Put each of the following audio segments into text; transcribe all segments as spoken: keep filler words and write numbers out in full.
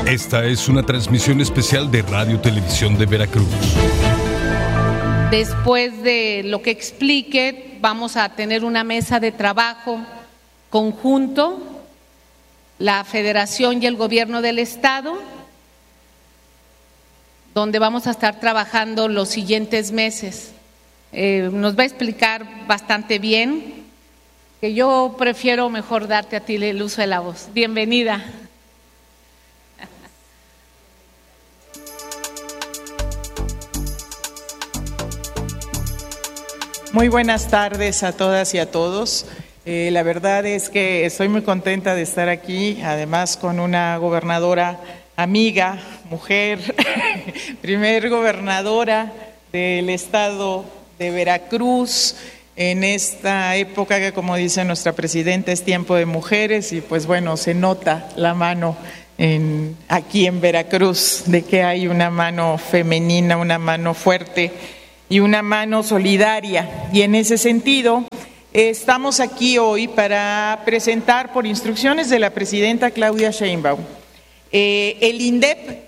Esta es una transmisión especial de Radio Televisión de Veracruz. Después de lo que explique, vamos a tener una mesa de trabajo conjunto, la Federación y el Gobierno del Estado, donde vamos a estar trabajando los siguientes meses. Eh, nos va a explicar bastante bien, que yo prefiero mejor darte a ti el uso de la voz. Bienvenida. Muy buenas tardes a todas y a todos. Eh, la verdad es que estoy muy contenta de estar aquí, además con una gobernadora amiga, mujer, primer gobernadora del estado de Veracruz, en esta época que, como dice nuestra presidenta, es tiempo de mujeres y pues bueno, se nota la mano en, aquí en Veracruz, de que hay una mano femenina, una mano fuerte y una mano solidaria. Y en ese sentido, estamos aquí hoy para presentar, por instrucciones de la presidenta Claudia Sheinbaum, eh, el INDEP,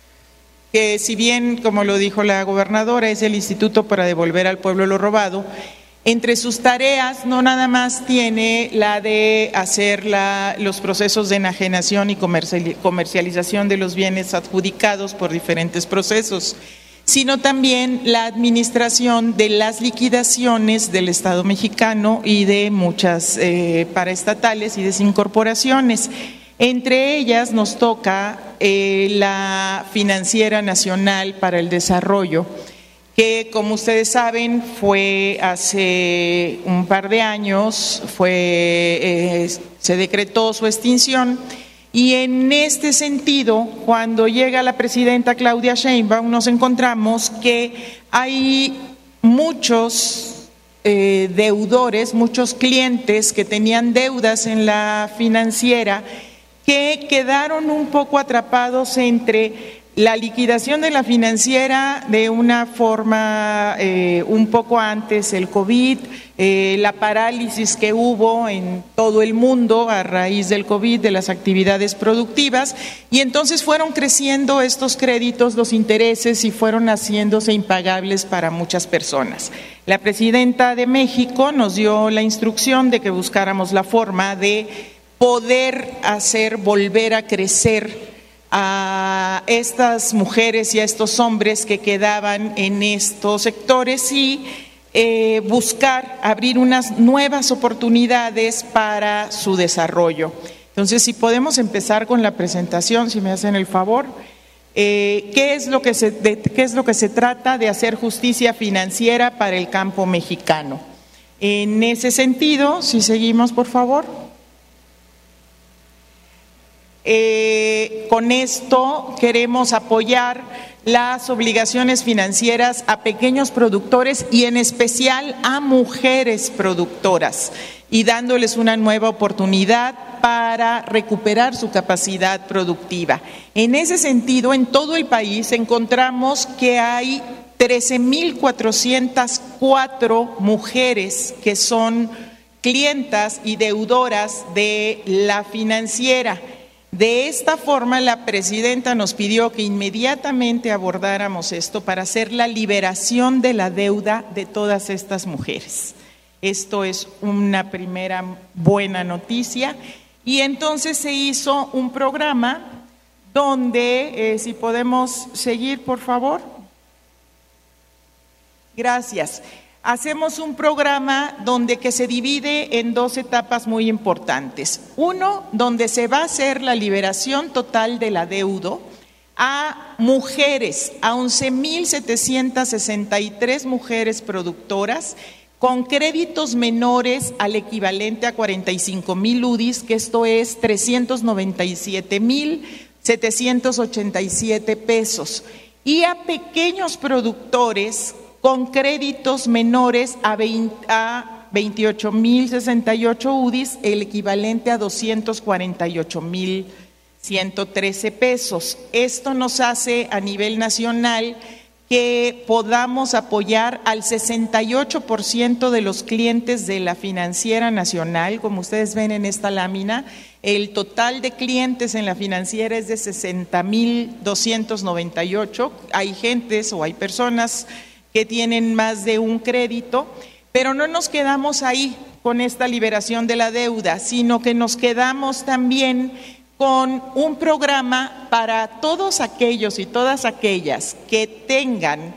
que si bien, como lo dijo la gobernadora, es el Instituto para Devolver al Pueblo lo Robado, entre sus tareas no nada más tiene la de hacer la, los procesos de enajenación y comercialización de los bienes adjudicados por diferentes procesos, sino también la administración de las liquidaciones del Estado mexicano y de muchas eh, paraestatales y desincorporaciones. Entre ellas nos toca eh, la Financiera Nacional para el Desarrollo, que como ustedes saben fue hace un par de años, fue, eh, se decretó su extinción. Y en este sentido, cuando llega la presidenta Claudia Sheinbaum, nos encontramos que hay muchos eh, deudores, muchos clientes que tenían deudas en la financiera que quedaron un poco atrapados entre la liquidación de la financiera de una forma eh, un poco antes el COVID, eh, la parálisis que hubo en todo el mundo a raíz del COVID de las actividades productivas, y entonces fueron creciendo estos créditos, los intereses, y fueron haciéndose impagables para muchas personas. La presidenta de México nos dio la instrucción de que buscáramos la forma de poder hacer volver a crecer a estas mujeres y a estos hombres que quedaban en estos sectores y eh, buscar abrir unas nuevas oportunidades para su desarrollo. Entonces, si podemos empezar con la presentación, si me hacen el favor. Eh, ¿qué es lo que se, de, qué es lo que se trata de hacer justicia financiera para el campo mexicano? En ese sentido, si seguimos, por favor. Eh, con esto queremos apoyar las obligaciones financieras a pequeños productores y en especial a mujeres productoras, y dándoles una nueva oportunidad para recuperar su capacidad productiva. En ese sentido, en todo el país encontramos que hay trece mil cuatrocientas cuatro mujeres que son clientas y deudoras de la financiera. De esta forma, la presidenta nos pidió que inmediatamente abordáramos esto para hacer la liberación de la deuda de todas estas mujeres. Esto es una primera buena noticia. Y entonces se hizo un programa donde, eh, si podemos seguir, por favor. Gracias. Hacemos un programa donde que se divide en dos etapas muy importantes. Uno, donde se va a hacer la liberación total del adeudo a mujeres, a once mil setecientas sesenta y tres mujeres productoras con créditos menores al equivalente a cuarenta y cinco mil U D Is, que esto es trescientos noventa y siete mil setecientos ochenta y siete pesos, y a pequeños productores con créditos menores a veintiocho mil sesenta y ocho U D Is, el equivalente a doscientos cuarenta y ocho mil ciento trece pesos. Esto nos hace a nivel nacional que podamos apoyar al sesenta y ocho por ciento de los clientes de la Financiera Nacional. Como ustedes ven en esta lámina, el total de clientes en la Financiera es de sesenta mil doscientos noventa y ocho. Hay gentes o hay personas que tienen más de un crédito, pero no nos quedamos ahí con esta liberación de la deuda, sino que nos quedamos también con un programa para todos aquellos y todas aquellas que tengan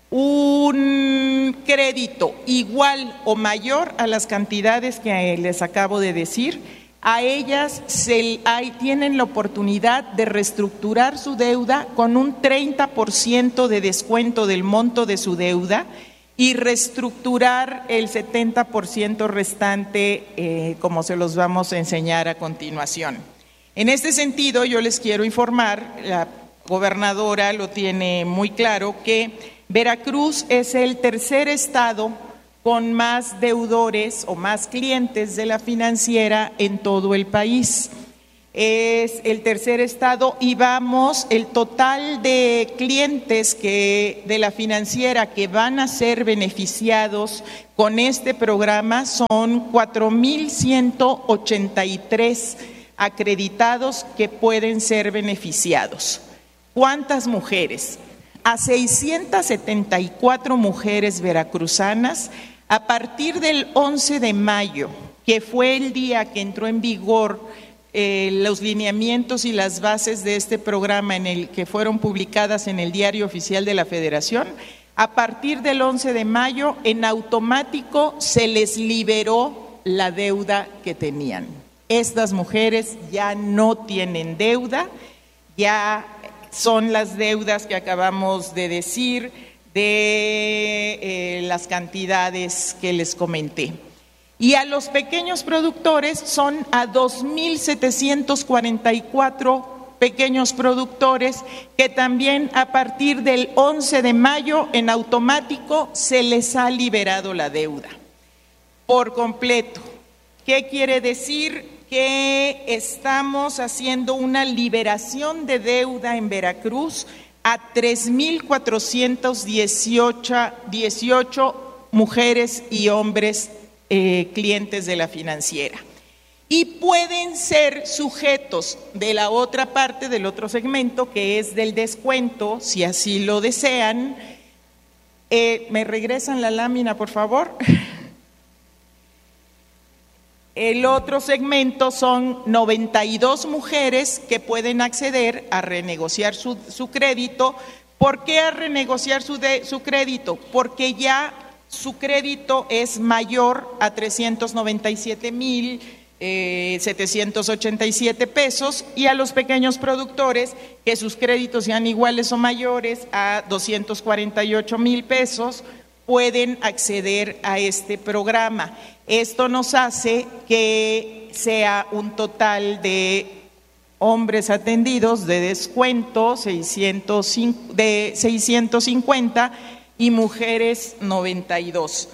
un crédito igual o mayor a las cantidades que les acabo de decir. A ellas se, hay, tienen la oportunidad de reestructurar su deuda con un treinta por ciento de descuento del monto de su deuda y reestructurar el setenta por ciento restante, eh, como se los vamos a enseñar a continuación. En este sentido, yo les quiero informar, la gobernadora lo tiene muy claro, que Veracruz es el tercer estado con más deudores o más clientes de la Financiera en todo el país. Es el tercer estado y vamos, el total de clientes que de la Financiera que van a ser beneficiados con este programa son cuatro mil ciento ochenta y tres acreditados que pueden ser beneficiados. ¿Cuántas mujeres? A seiscientas setenta y cuatro mujeres veracruzanas a partir del once de mayo, que fue el día que entró en vigor eh, los lineamientos y las bases de este programa en el que fueron publicadas en el Diario Oficial de la Federación. A partir del once de mayo, en automático se les liberó la deuda que tenían. Estas mujeres ya no tienen deuda, ya son las deudas que acabamos de decir de eh, las cantidades que les comenté. Y a los pequeños productores son a dos mil setecientos cuarenta y cuatro pequeños productores que también a partir del once de mayo en automático se les ha liberado la deuda por completo. ¿Qué quiere decir? Que estamos haciendo una liberación de deuda en Veracruz a tres mil cuatrocientos dieciocho mujeres y hombres eh, clientes de la Financiera. Y pueden ser sujetos de la otra parte, del otro segmento, que es del descuento, si así lo desean. Eh, ¿Me regresan la lámina, por favor? El otro segmento son noventa y dos mujeres que pueden acceder a renegociar su, su crédito. ¿Por qué a renegociar su, de, su crédito? Porque ya su crédito es mayor a trescientos noventa y siete mil setecientos ochenta y siete pesos, y a los pequeños productores que sus créditos sean iguales o mayores a doscientos cuarenta y ocho mil pesos pueden acceder a este programa. Esto nos hace que sea un total de hombres atendidos de descuento seiscientos, de seiscientos cincuenta y mujeres noventa y dos.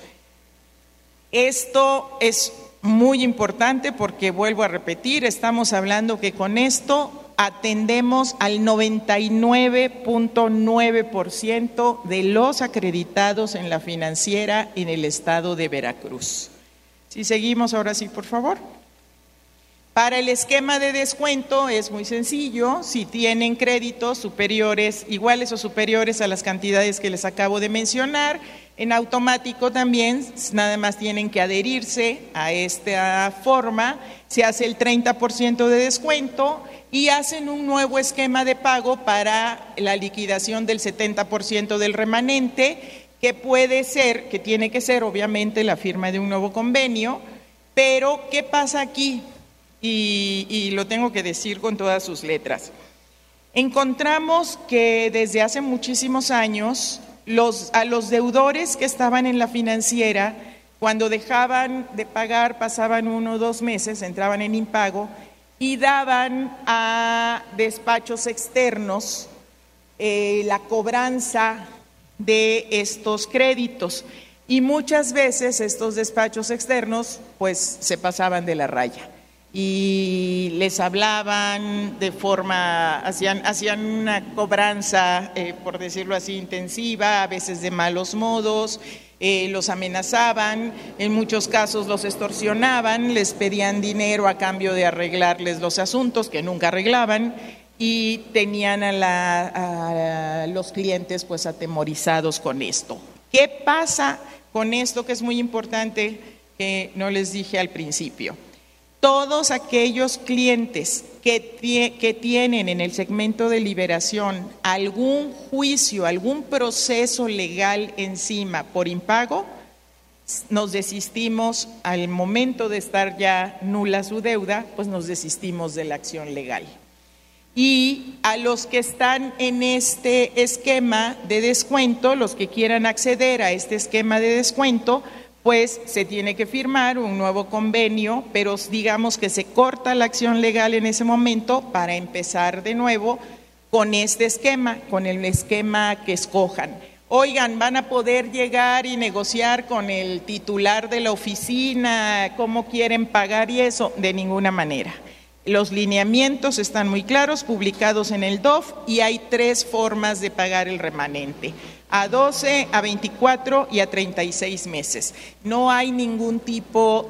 Esto es muy importante porque, vuelvo a repetir, estamos hablando que con esto atendemos al noventa y nueve punto nueve por ciento de los acreditados en la Financiera en el estado de Veracruz. Si seguimos ahora sí, por favor. Para el esquema de descuento es muy sencillo. Si tienen créditos superiores, iguales o superiores a las cantidades que les acabo de mencionar, en automático también nada más tienen que adherirse a esta forma, se hace el treinta por ciento de descuento y hacen un nuevo esquema de pago para la liquidación del setenta por ciento del remanente, que puede ser, que tiene que ser obviamente la firma de un nuevo convenio. Pero ¿qué pasa aquí? Y, y lo tengo que decir con todas sus letras. Encontramos que desde hace muchísimos años los, a los deudores que estaban en la Financiera, cuando dejaban de pagar, pasaban uno o dos meses, entraban en impago y daban a despachos externos eh, la cobranza de estos créditos, y muchas veces estos despachos externos pues se pasaban de la raya. y les hablaban de forma, hacían, hacían una cobranza, eh, por decirlo así, intensiva, a veces de malos modos, eh, los amenazaban, en muchos casos los extorsionaban, les pedían dinero a cambio de arreglarles los asuntos que nunca arreglaban, y tenían a, la, a los clientes pues atemorizados con esto. ¿Qué pasa con esto que es muy importante que no les dije al principio? Todos aquellos clientes que, que tienen en el segmento de liberación algún juicio, algún proceso legal encima por impago, nos desistimos al momento de estar ya nula su deuda, pues nos desistimos de la acción legal. Y a los que están en este esquema de descuento, los que quieran acceder a este esquema de descuento, pues se tiene que firmar un nuevo convenio, pero digamos que se corta la acción legal en ese momento para empezar de nuevo con este esquema, con el esquema que escojan. Oigan, ¿van a poder llegar y negociar con el titular de la oficina cómo quieren pagar y eso? De ninguna manera. Los lineamientos están muy claros, publicados en el D O F, y hay tres formas de pagar el remanente: a doce, a veinticuatro y a treinta y seis meses. No hay ningún tipo